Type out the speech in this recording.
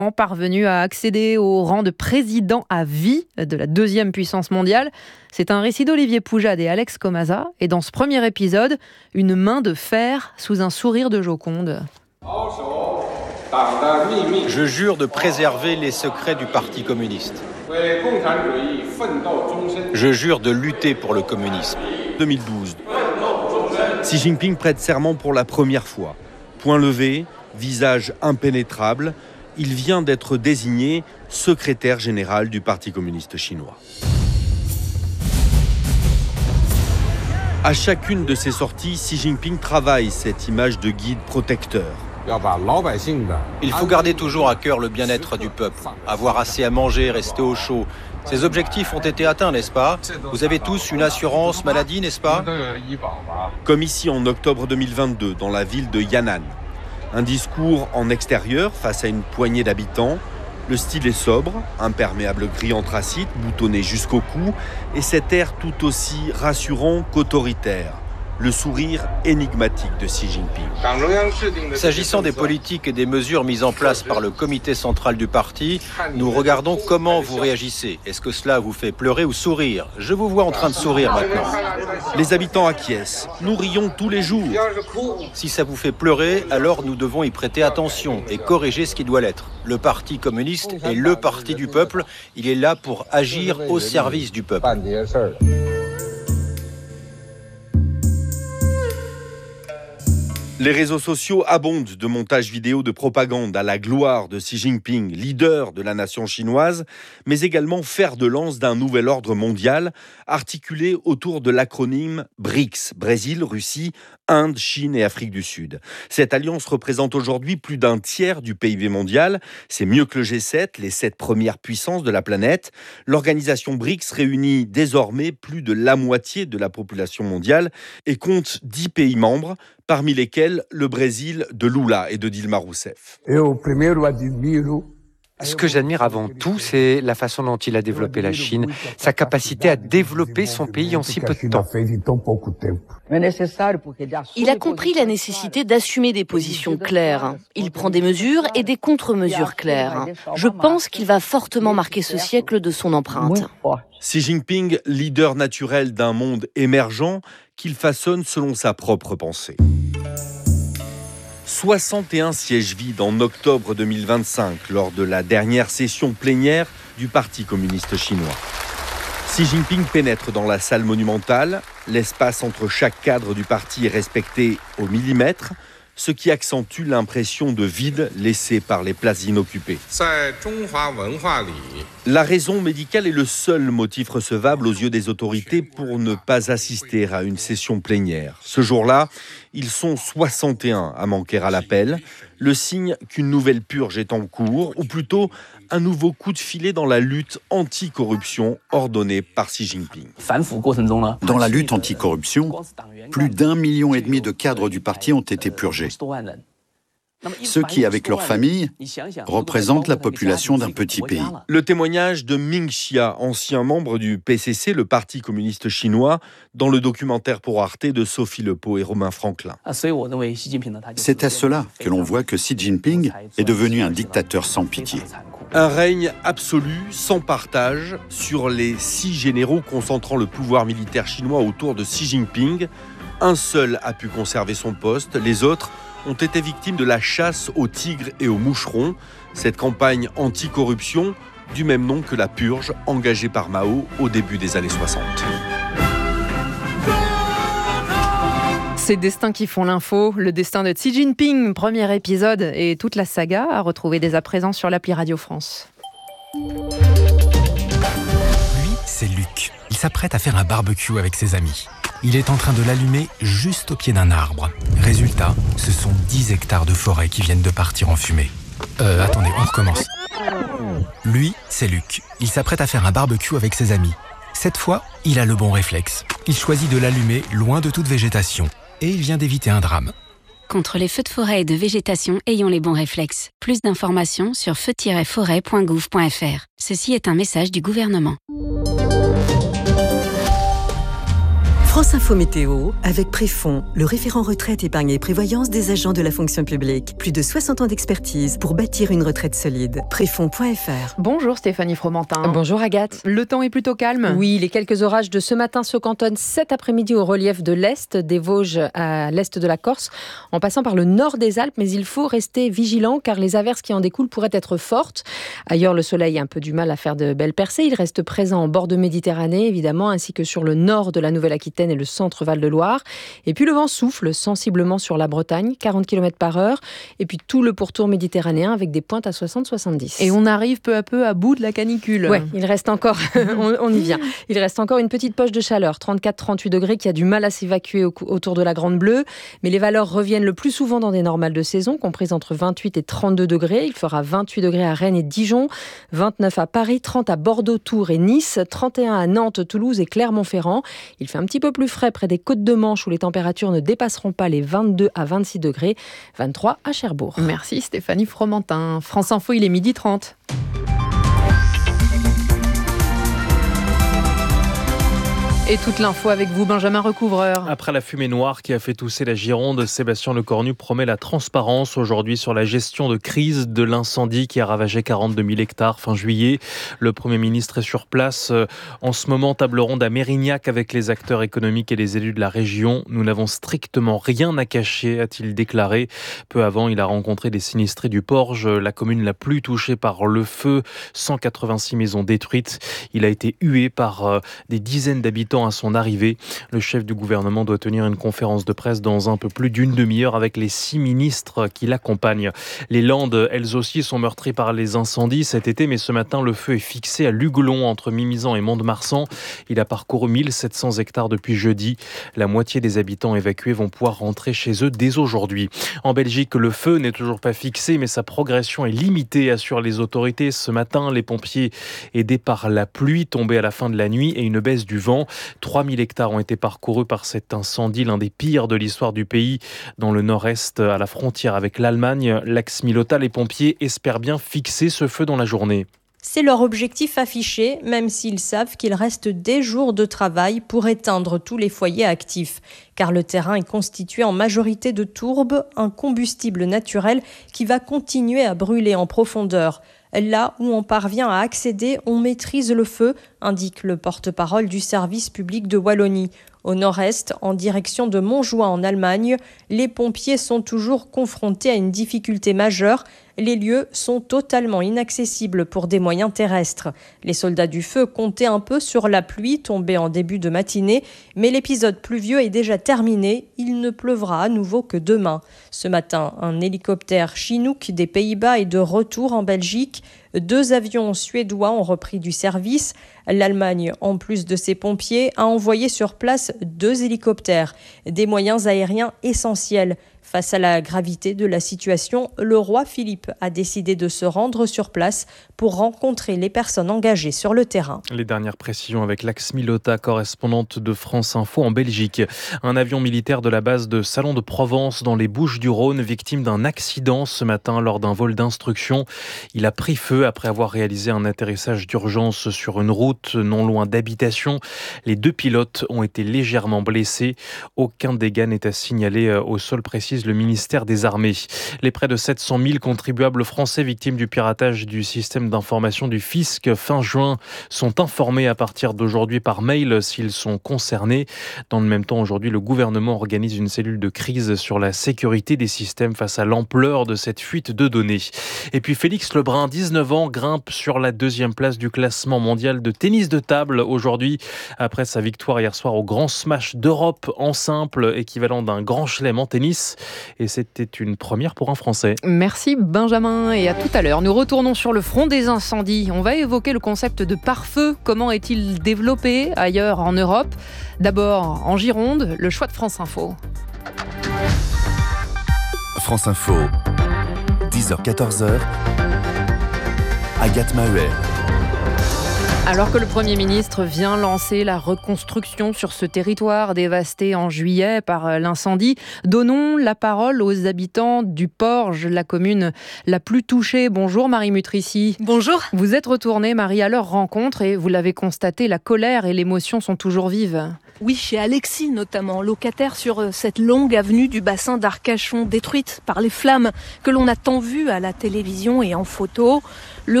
parvenu à accéder au rang de président à vie de la deuxième puissance mondiale. C'est un récit d'Olivier Poujade et Alex Comaza. Et dans ce premier épisode, une main de fer sous un sourire de Joconde. Je jure de préserver les secrets du Parti communiste. Je jure de lutter pour le communisme. 2012. Xi Jinping prête serment pour la première fois. Point levé, visage impénétrable, il vient d'être désigné secrétaire général du Parti communiste chinois. À chacune de ses sorties, Xi Jinping travaille cette image de guide protecteur. Il faut garder toujours à cœur le bien-être du peuple, avoir assez à manger, rester au chaud. Ces objectifs ont été atteints, n'est-ce pas ? Vous avez tous une assurance maladie, n'est-ce pas ? Comme ici en octobre 2022, dans la ville de Yan'an. Un discours en extérieur face à une poignée d'habitants. Le style est sobre, imperméable gris anthracite, boutonné jusqu'au cou, et cet air tout aussi rassurant qu'autoritaire. Le sourire énigmatique de Xi Jinping. S'agissant des politiques et des mesures mises en place par le comité central du parti, nous regardons comment vous réagissez. Est-ce que cela vous fait pleurer ou sourire ? Je vous vois en train de sourire maintenant. Les habitants acquiescent. Nous rions tous les jours. Si ça vous fait pleurer, alors nous devons y prêter attention et corriger ce qui doit l'être. Le Parti communiste est le parti du peuple. Il est là pour agir au service du peuple. Les réseaux sociaux abondent de montages vidéo de propagande à la gloire de Xi Jinping, leader de la nation chinoise, mais également fer de lance d'un nouvel ordre mondial articulé autour de l'acronyme BRICS, Brésil, Russie, Inde, Chine et Afrique du Sud. Cette alliance représente aujourd'hui plus d'un tiers du PIB mondial. C'est mieux que le G7, les 7 premières puissances de la planète. L'organisation BRICS réunit désormais plus de la moitié de la population mondiale et compte 10 pays membres, parmi lesquels le Brésil de Lula et de Dilma Rousseff. Ce que j'admire avant tout, c'est la façon dont il a développé la Chine, sa capacité à développer son pays en si peu de temps. Il a compris la nécessité d'assumer des positions claires. Il prend des mesures et des contre-mesures claires. Je pense qu'il va fortement marquer ce siècle de son empreinte. Xi Jinping, leader naturel d'un monde émergent qu'il façonne selon sa propre pensée. 61 sièges vides en octobre 2025 lors de la dernière session plénière du Parti communiste chinois. Xi Jinping pénètre dans la salle monumentale. L'espace entre chaque cadre du parti est respecté au millimètre, ce qui accentue l'impression de vide laissée par les places inoccupées. La raison médicale est le seul motif recevable aux yeux des autorités pour ne pas assister à une session plénière. Ce jour-là, ils sont 61 à manquer à l'appel, le signe qu'une nouvelle purge est en cours, ou plutôt un nouveau coup de filet dans la lutte anticorruption ordonnée par Xi Jinping. Dans la lutte anticorruption, plus d'1,5 million de cadres du parti ont été purgés. Ceux qui, avec leurs familles, représentent la population d'un petit pays. Le témoignage de Ming Xia, ancien membre du PCC, le Parti communiste chinois, dans le documentaire pour Arte de Sophie Lepeau et Romain Franklin. C'est à cela que l'on voit que Xi Jinping est devenu un dictateur sans pitié. Un règne absolu, sans partage, sur les 6 généraux concentrant le pouvoir militaire chinois autour de Xi Jinping. Un seul a pu conserver son poste, les autres ont été victimes de la chasse aux tigres et aux moucherons. Cette campagne anticorruption, du même nom que la purge engagée par Mao au début des années 60. Ces destins qui font l'info, le destin de Xi Jinping, premier épisode et toute la saga à retrouver dès à présent sur l'appli Radio France. Lui, c'est Luc. Il s'apprête à faire un barbecue avec ses amis. Il est en train de l'allumer juste au pied d'un arbre. Résultat, ce sont 10 hectares de forêt qui viennent de partir en fumée. Attendez, on recommence. Lui, c'est Luc. Il s'apprête à faire un barbecue avec ses amis. Cette fois, il a le bon réflexe. Il choisit de l'allumer loin de toute végétation. Et il vient d'éviter un drame. Contre les feux de forêt et de végétation, ayons les bons réflexes. Plus d'informations sur feu-forêt.gouv.fr. Ceci est un message du gouvernement. France Info Météo, avec Préfond, le référent retraite, épargne et prévoyance des agents de la fonction publique. Plus de 60 ans d'expertise pour bâtir une retraite solide. Préfond.fr. Bonjour Stéphanie Fromentin. Bonjour Agathe. Le temps est plutôt calme. Oui, les quelques orages de ce matin se cantonnent cet après-midi au relief de l'Est, des Vosges à l'Est de la Corse, en passant par le nord des Alpes, mais il faut rester vigilant car les averses qui en découlent pourraient être fortes. Ailleurs, le soleil a un peu du mal à faire de belles percées. Il reste présent en bord de Méditerranée, évidemment, ainsi que sur le nord de la Nouvelle-Aquitaine et le centre Val-de-Loire. Et puis le vent souffle sensiblement sur la Bretagne, 40 km/h. Et puis tout le pourtour méditerranéen avec des pointes à 60-70. Et on arrive peu à peu à bout de la canicule. Ouais, il reste encore, on y vient. Il reste encore une petite poche de chaleur, 34-38 degrés, qui a du mal à s'évacuer autour de la Grande Bleue. Mais les valeurs reviennent le plus souvent dans des normales de saison, comprises entre 28 et 32 degrés. Il fera 28 degrés à Rennes et Dijon, 29 à Paris, 30 à Bordeaux, Tours et Nice, 31 à Nantes, Toulouse et Clermont-Ferrand. Il fait un petit peu plus frais près des côtes de Manche où les températures ne dépasseront pas les 22 à 26 degrés, 23 à Cherbourg. Merci Stéphanie Fromentin. France Info, il est 12h30. Et toute l'info avec vous, Benjamin Recouvreur. Après la fumée noire qui a fait tousser la Gironde, Sébastien Lecornu promet la transparence aujourd'hui sur la gestion de crise de l'incendie qui a ravagé 42 000 hectares fin juillet. Le Premier ministre est sur place. En ce moment, table ronde à Mérignac avec les acteurs économiques et les élus de la région. Nous n'avons strictement rien à cacher, a-t-il déclaré. Peu avant, il a rencontré des sinistrés du Porge, la commune la plus touchée par le feu. 186 maisons détruites. Il a été hué par des dizaines d'habitants à son arrivée. Le chef du gouvernement doit tenir une conférence de presse dans un peu plus d'une demi-heure avec les 6 ministres qui l'accompagnent. Les Landes, elles aussi, sont meurtries par les incendies cet été, mais ce matin, le feu est fixé à Luguelon, entre Mimizan et Mont-de-Marsan. Il a parcouru 1700 hectares depuis jeudi. La moitié des habitants évacués vont pouvoir rentrer chez eux dès aujourd'hui. En Belgique, le feu n'est toujours pas fixé, mais sa progression est limitée, assurent les autorités. Ce matin, les pompiers, aidés par la pluie tombée à la fin de la nuit et une baisse du vent, 3000 hectares ont été parcourus par cet incendie, l'un des pires de l'histoire du pays. Dans le nord-est, à la frontière avec l'Allemagne, l'ex-Milota, les pompiers espèrent bien fixer ce feu dans la journée. C'est leur objectif affiché, même s'ils savent qu'il reste des jours de travail pour éteindre tous les foyers actifs. Car le terrain est constitué en majorité de tourbe, un combustible naturel qui va continuer à brûler en profondeur. Là où on parvient à accéder, on maîtrise le feu, indique le porte-parole du service public de Wallonie. Au nord-est, en direction de Montjoie en Allemagne, les pompiers sont toujours confrontés à une difficulté majeure. Les lieux sont totalement inaccessibles pour des moyens terrestres. Les soldats du feu comptaient un peu sur la pluie tombée en début de matinée, mais l'épisode pluvieux est déjà terminé. Il ne pleuvra à nouveau que demain. Ce matin, un hélicoptère Chinook des Pays-Bas est de retour en Belgique. 2 avions suédois ont repris du service. L'Allemagne, en plus de ses pompiers, a envoyé sur place 2 hélicoptères, des moyens aériens essentiels. Face à la gravité de la situation, le roi Philippe a décidé de se rendre sur place pour rencontrer les personnes engagées sur le terrain. Les dernières précisions avec Lax Milota, correspondante de France Info en Belgique. Un avion militaire de la base de Salon de Provence dans les Bouches-du-Rhône, victime d'un accident ce matin lors d'un vol d'instruction. Il a pris feu après avoir réalisé un atterrissage d'urgence sur une route non loin d'habitation. Les 2 pilotes ont été légèrement blessés. Aucun dégât n'est à signaler au sol, précise le ministère des Armées. Les près de 700 000 contribuables français victimes du piratage du système d'information du fisc fin juin sont informés à partir d'aujourd'hui par mail s'ils sont concernés. Dans le même temps, aujourd'hui, le gouvernement organise une cellule de crise sur la sécurité des systèmes face à l'ampleur de cette fuite de données. Et puis Félix Lebrun, 19 ans, grimpe sur la 2e place du classement mondial de tennis de table aujourd'hui après sa victoire hier soir au Grand Smash d'Europe en simple, équivalent d'un grand chelem en tennis. Et c'était une première pour un Français. Merci Benjamin et à tout à l'heure. Nous retournons sur le front des incendies. On va évoquer le concept de pare-feu. Comment est-il développé ailleurs en Europe ? D'abord en Gironde, le choix de France Info. France Info, 10h-14h, Agathe Maheuer. Alors que le Premier ministre vient lancer la reconstruction sur ce territoire dévasté en juillet par l'incendie, donnons la parole aux habitants du Porge, la commune la plus touchée. Bonjour Marie Mutrici. Bonjour. Vous êtes retournée, Marie, à leur rencontre et vous l'avez constaté, la colère et l'émotion sont toujours vives. Oui, chez Alexis notamment, locataire sur cette longue avenue du bassin d'Arcachon, détruite par les flammes que l'on a tant vues à la télévision et en photo. Le